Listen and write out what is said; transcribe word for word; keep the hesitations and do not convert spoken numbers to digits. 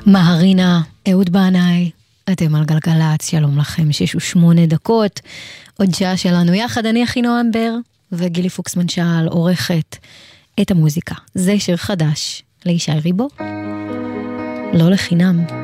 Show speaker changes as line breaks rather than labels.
מהרינה, אהוד בנאי, אתם על גלגלצ, שלום לכם, שש ושמונה דקות, עוד שעה שלנו יחד, אני אחינועם בר, וגילי פוקסמן שאל, עורכת את המוזיקה. זה שיר חדש, לישי ריבו, לא לחינם.